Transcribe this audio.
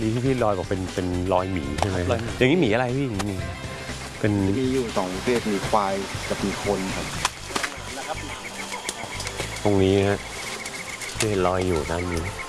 นี้ที่พี่ลอยบอกเป็นรอยหมีใช่ไหมอย่างนี้หมีอะไรพี่หมีเป็นมีอยู่2ประเภทมีควายกับมีคนครับตรงนี้ฮะที่ลอยอยู่ด้านนี้